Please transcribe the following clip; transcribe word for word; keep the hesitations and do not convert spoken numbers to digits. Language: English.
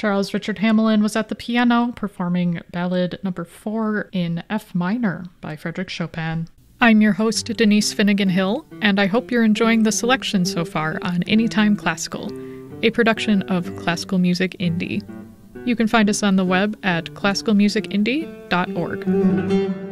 Charles Richard Hamelin was at the piano performing Ballad Number four in F minor by Frédéric Chopin. I'm your host, Denise Finnegan Hill, and I hope you're enjoying the selection so far on Anytime Classical, a production of Classical Music Indie. You can find us on the web at classical music indie dot org.